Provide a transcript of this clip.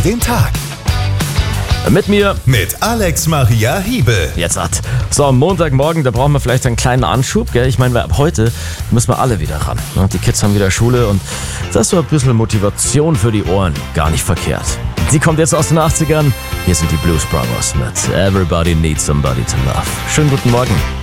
den Tag. Mit mir. Mit Alex Maria Hiebel. Jetzt hat. So, am Montagmorgen, da brauchen wir vielleicht einen kleinen Anschub, gell? Ich meine, ab heute müssen wir alle wieder ran. Die Kids haben wieder Schule und das ist so ein bisschen Motivation für die Ohren. Gar nicht verkehrt. Die kommt jetzt aus den 80ern. Hier sind die Blues Brothers mit Everybody Needs Somebody to Love. Schönen guten Morgen.